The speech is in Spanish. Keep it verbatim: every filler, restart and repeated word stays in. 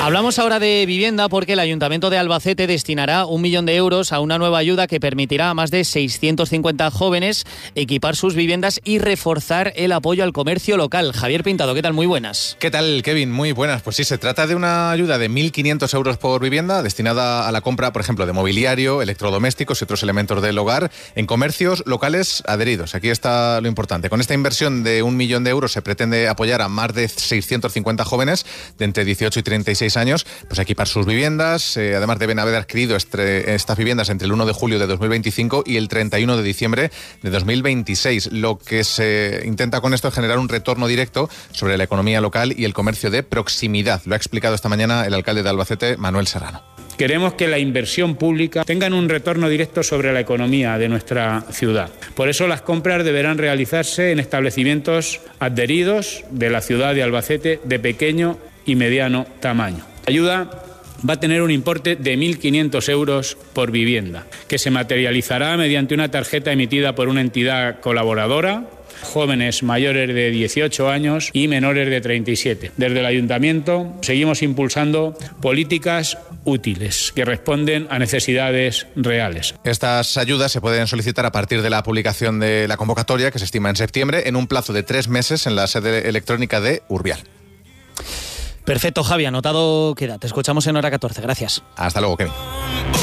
Hablamos ahora de vivienda porque el Ayuntamiento de Albacete destinará un millón de euros a una nueva ayuda que permitirá a más de seiscientos cincuenta jóvenes equipar sus viviendas y reforzar el apoyo al comercio local. Javier Pintado, ¿qué tal? Muy buenas. ¿Qué tal, Kevin? Muy buenas. Pues sí, se trata de una ayuda de mil quinientos euros por vivienda destinada a la compra, por ejemplo, de mobiliario, electrodomésticos y otros elementos del hogar en comercios locales adheridos. Aquí está lo importante. Con esta inversión de un millón de euros se pretende apoyar a más de seiscientos cincuenta jóvenes de entre dieciocho y treinta y seis años, pues equipar sus viviendas. Eh, además deben haber adquirido este, estas viviendas entre el uno de julio de dos mil veinticinco y el treinta y uno de diciembre de dos mil veintiséis. Lo que se intenta con esto es generar un retorno directo sobre la economía local y el comercio de proximidad. Lo ha explicado esta mañana el alcalde de Albacete, Manuel Serrano. Queremos que la inversión pública tenga un retorno directo sobre la economía de nuestra ciudad. Por eso las compras deberán realizarse en establecimientos adheridos de la ciudad de Albacete de pequeño y mediano tamaño. La ayuda va a tener un importe de mil quinientos euros por vivienda, que se materializará mediante una tarjeta emitida por una entidad colaboradora, jóvenes mayores de dieciocho años y menores de treinta y siete. Desde el Ayuntamiento seguimos impulsando políticas útiles que responden a necesidades reales. Estas ayudas se pueden solicitar a partir de la publicación de la convocatoria, que se estima en septiembre, en un plazo de tres meses en la sede electrónica de Urbial. Perfecto, Javi, anotado queda. Te escuchamos en hora catorce. Gracias. Hasta luego, Kevin.